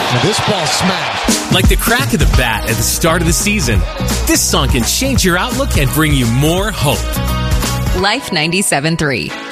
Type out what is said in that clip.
And this ball smashed. Like the crack of the bat at the start of the season, this song can change your outlook and bring you more hope. Life 97.3.